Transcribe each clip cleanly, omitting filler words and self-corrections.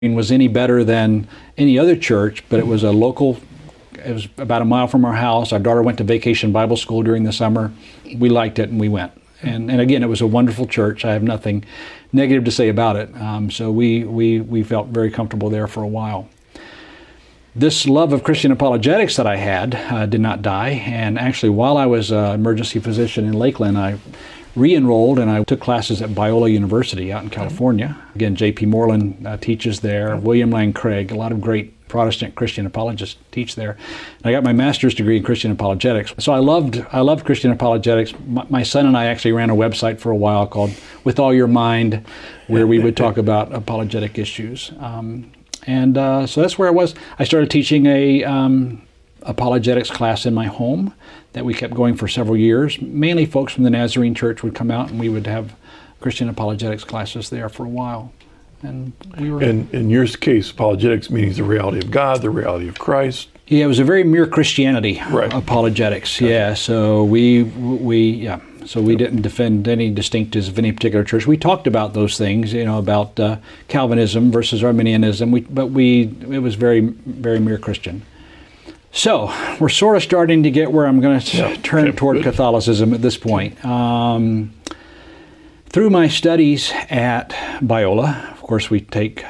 was any better than any other church, but it was a local. It was about a mile from our house. Our daughter went to Vacation Bible School during the summer. We liked it and we went. And again, it was a wonderful church. I have nothing negative to say about it. So we felt very comfortable there for a while. This love of Christian apologetics that I had did not die. And actually, while I was an emergency physician in Lakeland, I re-enrolled and I took classes at Biola University out in California. Again, J.P. Moreland teaches there. William Lane Craig, a lot of great Protestant Christian apologists teach there. And I got my master's degree in Christian apologetics. So I loved Christian apologetics. My son and I actually ran a website for a while called With All Your Mind, where we would talk about apologetic issues. So that's where I was. I started teaching a apologetics class in my home that we kept going for several years. Mainly folks from the Nazarene Church would come out and we would have Christian apologetics classes there for a while. And we were. And in your case, apologetics means the reality of God, the reality of Christ. Yeah, it was a very mere Christianity, right. Apologetics. Yeah, so we didn't defend any distinctives of any particular church. We talked about those things, about Calvinism versus Arminianism. It was very, very mere Christian. So we're sort of starting to get where I'm going to turn toward Catholicism at this point. Through my studies at Biola, of course, we take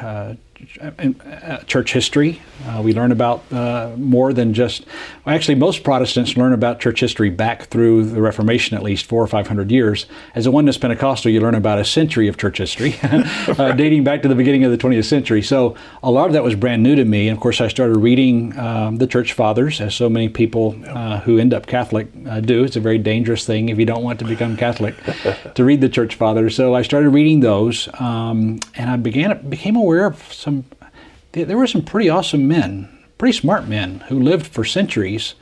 church history. We learn about more than just, actually most Protestants learn about church history back through the Reformation, at least 400 or 500 years. As a Oneness Pentecostal, you learn about a century of church history, dating back to the beginning of the 20th century. So a lot of that was brand new to me. And of course, I started reading the church fathers, as so many people who end up Catholic do. It's a very dangerous thing if you don't want to become Catholic, to read the church fathers. So I started reading those, and I became aware of there were some pretty awesome men, pretty smart men who lived for centuries,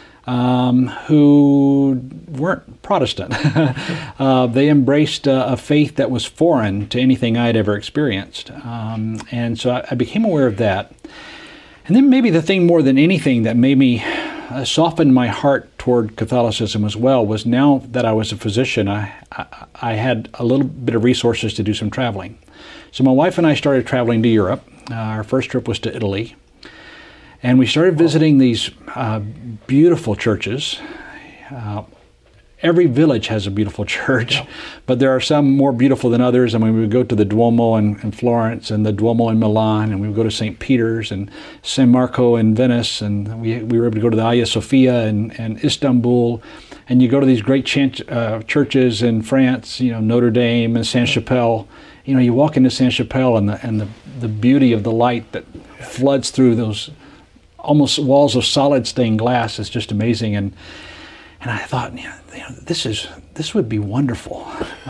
who weren't Protestant. They embraced a faith that was foreign to anything I had ever experienced. And so I became aware of that. And then maybe the thing more than anything that made me soften my heart toward Catholicism as well was, now that I was a physician, I had a little bit of resources to do some traveling. So my wife and I started traveling to Europe. Our first trip was to Italy. And we started visiting these beautiful churches. Every village has a beautiful church, but there are some more beautiful than others. I mean, we would go to the Duomo in Florence and the Duomo in Milan, and we would go to St. Peter's and San Marco in Venice, and we were able to go to the Hagia Sophia and Istanbul. And you go to these great churches in France, Notre Dame and Sainte-Chapelle. You walk into Sainte-Chapelle and the beauty of the light that floods through those almost walls of solid stained glass is just amazing. And I thought, this would be wonderful.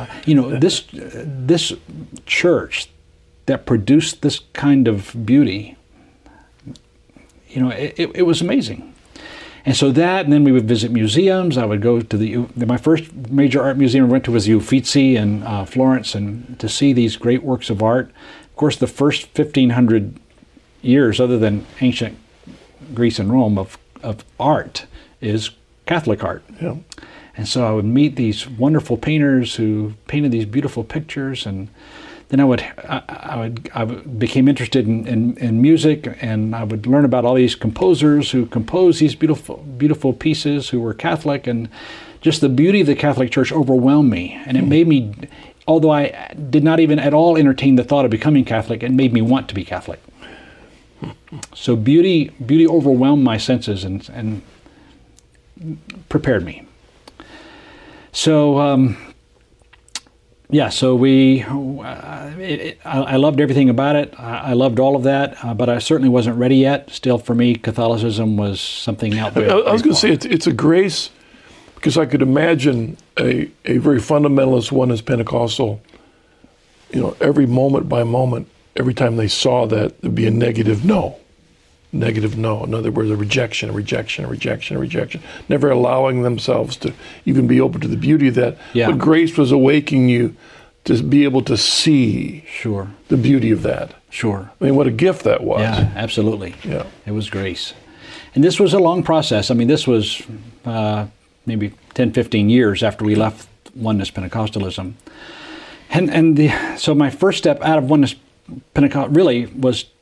This church that produced this kind of beauty, it was amazing. And so that, and then we would visit museums. I would go to my first major art museum I went to was the Uffizi in Florence, and to see these great works of art. Of course, the first 1,500 years, other than ancient Greece and Rome, of art is Catholic art. Yeah. And so I would meet these wonderful painters who painted these beautiful pictures, and then I became interested in music, and I would learn about all these composers who composed these beautiful pieces who were Catholic, and just the beauty of the Catholic Church overwhelmed me. And it made me, although I did not even at all entertain the thought of becoming Catholic, it made me want to be Catholic. So beauty overwhelmed my senses and prepared me. So I loved everything about it. I loved all of that, but I certainly wasn't ready yet. Still, for me, Catholicism was something out there. I was going to say it's a grace, because I could imagine a very fundamentalist Oneness Pentecostal, every moment by moment, every time they saw that, there'd be a negative no. Negative no. In other words, a rejection, never allowing themselves to even be open to the beauty of that. Yeah. But grace was awakening you to be able to see the beauty of that. Sure. I mean, what a gift that was. Yeah, absolutely. Yeah. It was grace. And this was a long process. I mean, this was maybe 10, 15 years after we left Oneness Pentecostalism. So my first step out of Oneness Pentecost really was